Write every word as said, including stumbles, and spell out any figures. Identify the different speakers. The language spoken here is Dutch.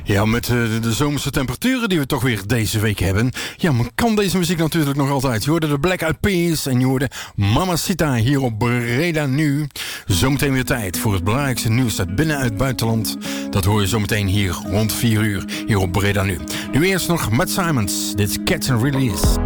Speaker 1: Ja, met uh, de zomerse temperaturen die we toch weer deze week hebben. Ja, maar kan deze muziek natuurlijk nog altijd. Je hoorde de Black Eyed Peas en je hoorde Mamacita hier op Breda Nu. Zometeen weer tijd voor het belangrijkste nieuws uit binnen- en uit buitenland. Dat hoor je zometeen hier rond vier uur hier op Breda Nu. Nu eerst nog Matt Simons. Dit is Catch and Release.